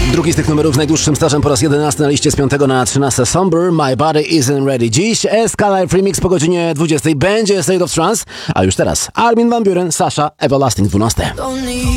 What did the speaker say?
Drugi z tych numerów z najdłuższym stażem po raz 11 na liście z 5 na 13. Somber, My Body Isn't Ready. Dziś Escalife Remix po godzinie 20 będzie State of Trance, a już teraz Armin van Buuren, Sasha, Everlasting 12.